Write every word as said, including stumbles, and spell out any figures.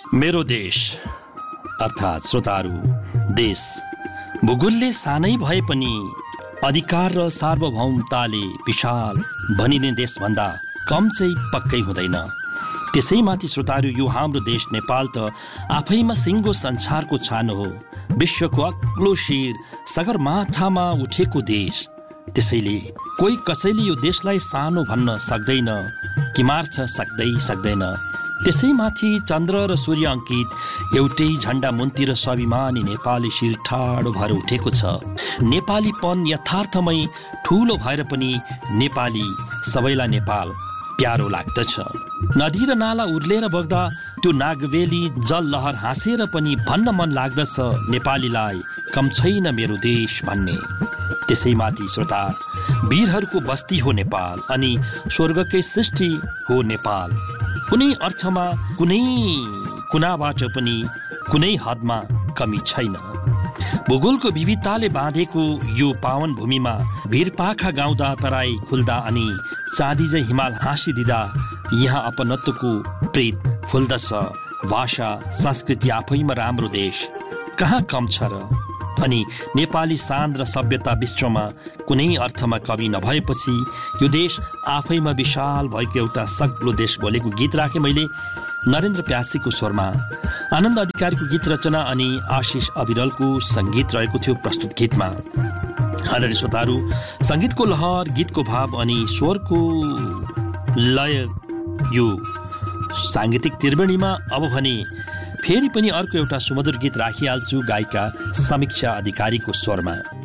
मेरो देश अर्थात् श्रोताहरू, देश भूगोलले सानै भए पनि अधिकार र सार्वभौमताले विशाल भनिने देशभन्दा कम चाहिँ पक्कै हुँदैन। त्यसैमाथि श्रोताहरू, यो हाम्रो देश नेपाल त आफैमा सिङ्गो संसारको छानो हो, विश्वको अग्लो शिर सगरमाथामा उठेको देश। त्यसैले कोही कसैले यो देशलाई सानो भन्न सक्दैन, किमार्थ सक्दै सक्दैन। त्यसैमाथि चन्द्र र सूर्य अङ्कित एउटै झन्डा मुन्तिर स्वाभिमानी नेपाली शिर ठाडो भएर उठेको छ। नेपालीपन यथार्थमै ठुलो भएर पनि नेपाली सबैलाई नेपाल प्यारो लाग्दछ। नदी र नाला उर्लेर बग्दा त्यो नागवेली जल लहर हाँसेर पनि भन्न मन लाग्दछ नेपालीलाई कम छैन मेरो देश भन्ने। त्यसैमाथि श्रोता, वीरहरूको बस्ती हो नेपाल अनि स्वर्गकै सृष्टि हो नेपाल। कुनै अर्थमा कुनै कुनाबाट पनि कुनै हदमा कमी छैन। भूगोलको विविधताले बाँधेको यो पावन भूमिमा भिरपाखा गाउँदा तराई खुल्दा अनि चाँदी झैँ हिमाल हाँसिदिँदा यहाँ अपनत्वको प्रेत फुल्दछ। भाषा संस्कृति आफैमा राम्रो देश कहाँ कम छ र? अनि नेपाली शान र सभ्यता विश्वमा कुनै अर्थमा कवि नभएपछि यो देश आफैमा विशाल भएको एउटा सग्लो देश बोलेको गीत राखेँ मैले नरेन्द्र प्यासीको स्वरमा। आनन्द अधिकारीको गीत रचना अनि आशिष अविरलको सङ्गीत रहेको थियो प्रस्तुत गीतमा। आदरणीय श्रोताहरू, सङ्गीतको लहर, गीतको भाव अनि स्वरको लय, यो साङ्गीतिक त्रिवेणीमा अब भने फेरि पनि अर्को एउटा सुमधुर गीत राखिहाल्छु गायिका समीक्षा अधिकारीको स्वरमा।